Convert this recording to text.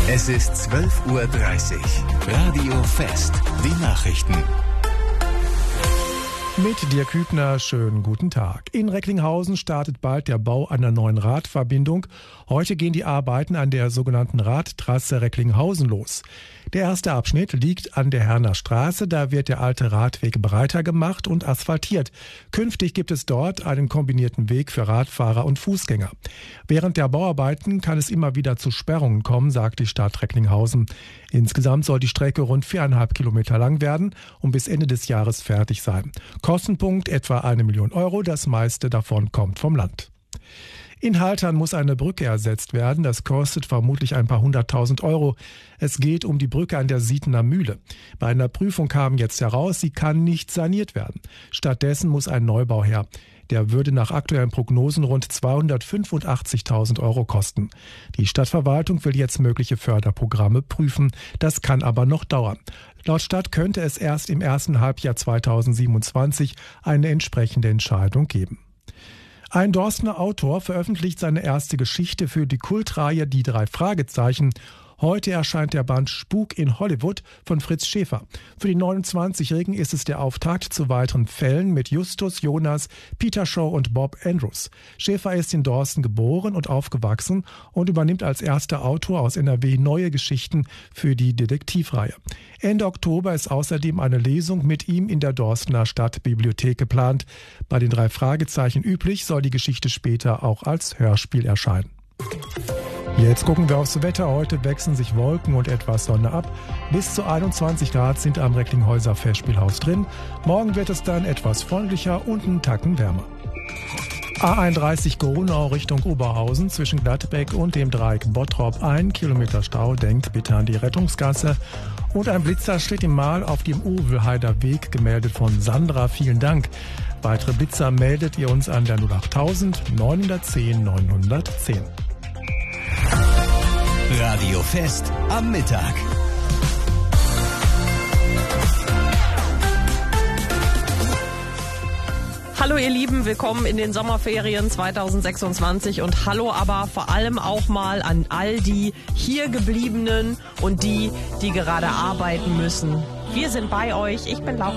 Es ist 12:30 Uhr. Radio Fest. Die Nachrichten. Mit Dirk Hübner, schönen guten Tag. In Recklinghausen startet bald der Bau einer neuen Radverbindung. Heute gehen die Arbeiten an der sogenannten Radtrasse Recklinghausen los. Der erste Abschnitt liegt an der Herner Straße. Da wird der alte Radweg breiter gemacht und asphaltiert. Künftig gibt es dort einen kombinierten Weg für Radfahrer und Fußgänger. Während der Bauarbeiten kann es immer wieder zu Sperrungen kommen, sagt die Stadt Recklinghausen. Insgesamt soll die Strecke rund 4,5 Kilometer lang werden und bis Ende des Jahres fertig sein. Kostenpunkt etwa 1 Million Euro. Das meiste davon kommt vom Land. In Haltern muss eine Brücke ersetzt werden. Das kostet vermutlich ein paar 100.000 Euro. Es geht um die Brücke an der Sietener Mühle. Bei einer Prüfung kam jetzt heraus, sie kann nicht saniert werden. Stattdessen muss ein Neubau her. Der würde nach aktuellen Prognosen rund 285.000 Euro kosten. Die Stadtverwaltung will jetzt mögliche Förderprogramme prüfen. Das kann aber noch dauern. Laut Stadt könnte es erst im ersten Halbjahr 2027 eine entsprechende Entscheidung geben. Ein Dorstener Autor veröffentlicht seine erste Geschichte für die Kultreihe Die 3 Fragezeichen. Heute erscheint der Band Spuk in Hollywood von Fritz Schäfer. Für die 29-Jährigen ist es der Auftakt zu weiteren Fällen mit Justus, Jonas, Peter Shaw und Bob Andrews. Schäfer ist in Dorsten geboren und aufgewachsen und übernimmt als erster Autor aus NRW neue Geschichten für die Detektivreihe. Ende Oktober ist außerdem eine Lesung mit ihm in der Dorstener Stadtbibliothek geplant. Bei den 3 Fragezeichen üblich soll die Geschichte später auch als Hörspiel erscheinen. Jetzt gucken wir aufs Wetter. Heute wechseln sich Wolken und etwas Sonne ab. Bis zu 21 Grad sind am Recklinghäuser Festspielhaus drin. Morgen wird es dann etwas freundlicher und einen Tacken wärmer. A31 Gronau Richtung Oberhausen zwischen Gladbeck und dem Dreieck Bottrop 1 Kilometer Stau. Denkt bitte an die Rettungsgasse. Und ein Blitzer steht im Mal auf dem Uwelheider Weg, gemeldet von Sandra. Vielen Dank. Weitere Blitzer meldet ihr uns an der 08000 910 910. Radio Fest am Mittag. Hallo ihr Lieben, willkommen in den Sommerferien 2026 und hallo aber vor allem auch mal an all die hier gebliebenen und die gerade arbeiten müssen. Wir sind bei euch, ich bin Laura.